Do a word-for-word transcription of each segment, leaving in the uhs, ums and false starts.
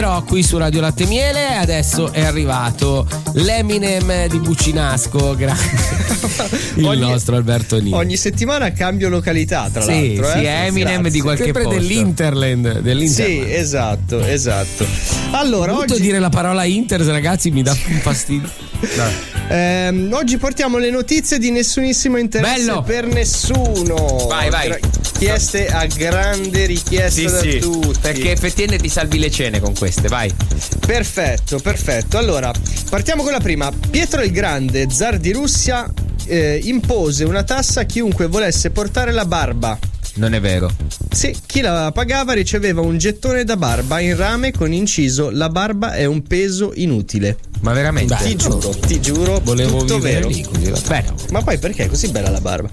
Però qui su Radio Latte Miele adesso è arrivato l'Eminem di Bucinasco, grande. il ogni, nostro Alberto Nini. Ogni settimana cambio località, tra sì, l'altro. Sì, eh? Eminem Grazie. di qualche Sempre posto. dell'Interland, dell'Interland. Sì, esatto, esatto. Allora, Ho oggi dire la parola Inter, ragazzi, mi dà un fastidio. ehm, oggi portiamo le notizie di nessunissimo interesse Bello. per nessuno. Vai, vai. Gra- Chieste a grande richiesta Sì, da sì, tutti. perché effettivamente ti salvi le cene con queste, vai. Perfetto, perfetto. Allora, partiamo con la prima. Pietro il Grande, zar di Russia, eh, impose una tassa a chiunque volesse portare la barba. Non è vero. Sì, chi la pagava riceveva un gettone da barba in rame con inciso: la barba è un peso inutile. Ma veramente? Ti giuro, ti giuro, Volevo tutto vivere vero. lì così. Bene. Ma poi perché è così bella la barba?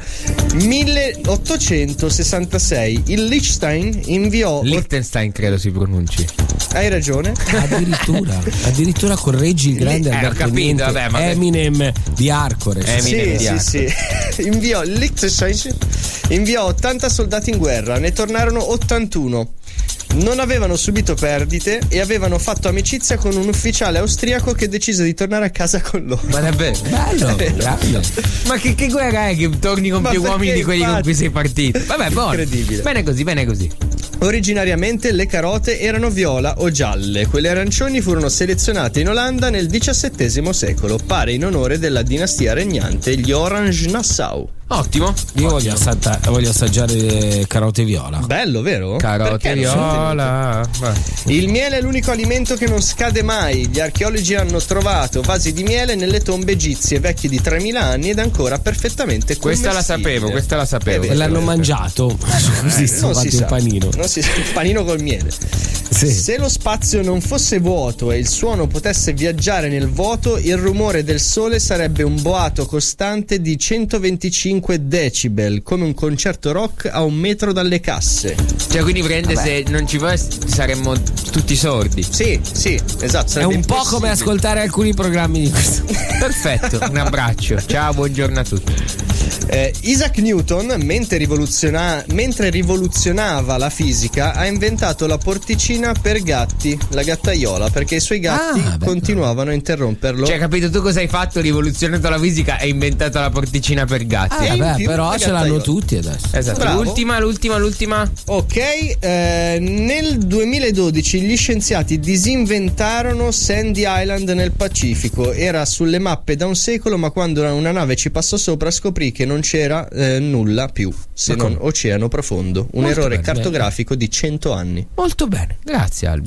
milleottocentosessantasei il Liechtenstein inviò. Liechtenstein credo si pronunci. Hai ragione. Addirittura, addirittura correggi il grande Eh, ho Alberto capito, Nini. vabbè, ma- Eminem di Arcore. Eminem. Sì, sì, sì. Inviò il Liechtenstein inviò ottanta soldati in guerra, ne tornarono ottantuno. Non avevano subito perdite e avevano fatto amicizia con un ufficiale austriaco che decise di tornare a casa con loro. Ma davvero? Bello, grande. Ma che, che guerra è che torni con Ma più perché, uomini di quelli con infatti? cui sei partito? Vabbè, buono. Incredibile. Bene così, bene così. Originariamente le carote erano viola o gialle, quelle arancioni furono selezionate in Olanda nel diciassettesimo secolo, pare in onore della dinastia regnante, gli Orange-Nassau. Ottimo. Io voglio, assaggia- voglio assaggiare le carote viola. Bello, vero? Carote Perché non sono viola. tenuto? Il miele è l'unico alimento che non scade mai. Gli archeologi hanno trovato vasi di miele nelle tombe egizie vecchie di tremila anni ed ancora perfettamente Questa la commestibile. sapevo, questa la sapevo. È E vero, l'hanno è vero. mangiato. Così sono Non si fatti un sa. panino. Non si sa, un panino col miele. Sì. Se lo spazio non fosse vuoto e il suono potesse viaggiare nel vuoto, il rumore del sole sarebbe un boato costante di centoventicinque decibel, come un concerto rock a un metro dalle casse. Cioè, quindi prende se non ci fosse saremmo tutti sordi. Sì, sì, esatto. È sarebbe un po' impossibile. come ascoltare alcuni programmi di questo. Perfetto, un abbraccio. Ciao, buongiorno a tutti. Eh, Isaac Newton, mentre, rivoluziona- mentre rivoluzionava la fisica, ha inventato la porticina per gatti, la gattaiola, perché i suoi gatti Ah, beh, continuavano a interromperlo. Cioè, capito tu cosa hai fatto? Rivoluzionato la fisica e inventato la porticina per gatti. Ah, Eh, in beh, più però la ce l'hanno gattaiola. tutti adesso. Esatto. Bravo. L'ultima, l'ultima, l'ultima. Ok, eh, nel duemiladodici gli scienziati disinventarono Sandy Island nel Pacifico. Era sulle mappe da un secolo, ma quando una nave ci passò sopra scoprì che non c'era eh, nulla più, se Ma non come? oceano profondo. Un Molto errore bene, cartografico di cento anni. Molto bene. Grazie, Albi.